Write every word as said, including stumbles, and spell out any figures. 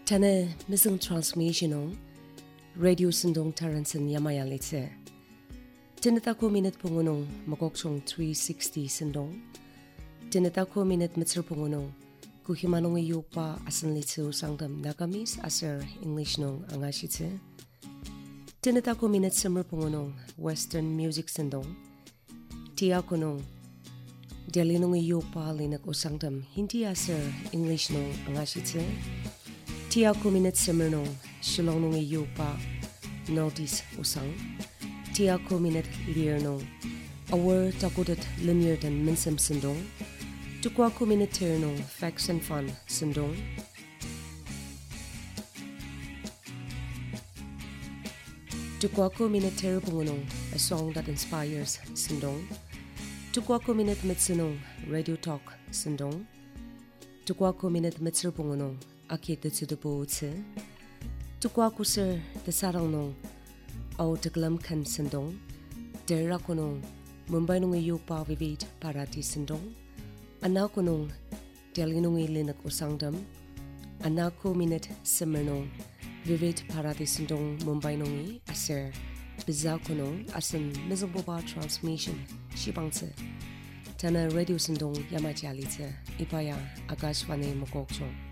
Tane missing transmission on radio sendong taransan yamaya letse. Tinatako minute pungunong magokchong three sixty sendong. Tinatako minute mitser pungunong kuhimanong iyupa asan litse usangdam nagamis aser English nong angashitse. Tinatako minute summer pungunong Western music sendong. Tiako nong Delinong iyupa linak usangdam hindi aser English nong angashitse. Tiako minute summer nong shilong nong iyupa notice usang. Tiako minute lier nong awar takudat linear dan minsam sendong. Tukwako minute ter nong facts and fun sendong. Tukwako minute ter pungunong a song that inspires sendong. Tukwako minute mitsunong radio talk sendong. Tukwako minute mitser pungunong akit at sudupo utse. Tukwako sir the sarang nong au taglam kan sendong. Dera ko nong Mumbai nong iyupa vivid parati sendong. Anak ko nong delinong ilinak usangdam. Anak ko minute simmer nong vivid parati sendong Mumbai nong i aser. Bizarre ko nong asan miserable transmission shibangse. Tana radio sendong yamajalitse ipaya Akashvani Mokokchong.